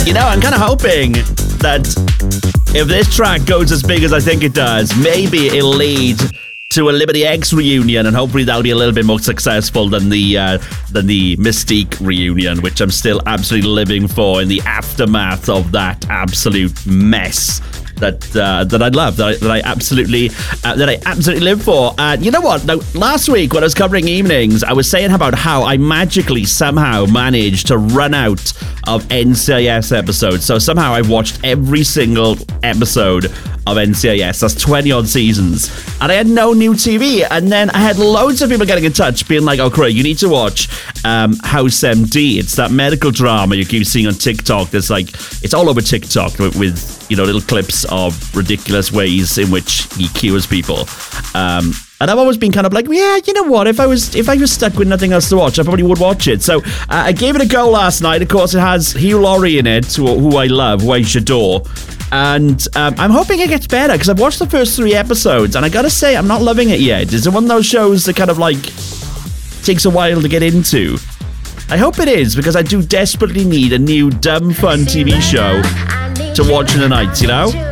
You know, I'm kind of hoping that if this track goes as big as I think it does, maybe it'll lead to a Liberty X reunion, and hopefully that'll be a little bit more successful than the Mystique reunion, which I'm still absolutely living for in the aftermath of that absolute mess that I love, that I absolutely live for. And you know what? Now, last week when I was covering evenings, I was saying about how I magically somehow managed to run out of NCIS episodes. So somehow I've watched every single episode of NCIS. That's 20 odd seasons, and I had no new TV. And then I had loads of people getting in touch being like, oh Craig, you need to watch House MD. It's that medical drama you keep seeing on TikTok. There's like, it's all over TikTok with you know, little clips of ridiculous ways in which he cures people. And I've always been kind of like, yeah, you know what? If I was stuck with nothing else to watch, I probably would watch it. So I gave it a go last night. Of course, it has Hugh Laurie in it, who I love, who I adore. And I'm hoping it gets better, because I've watched the first 3 episodes, and I gotta say, I'm not loving it yet. Is it one of those shows that kind of like takes a while to get into? I hope it is, because I do desperately need a new dumb fun TV show to watch in the night, you know?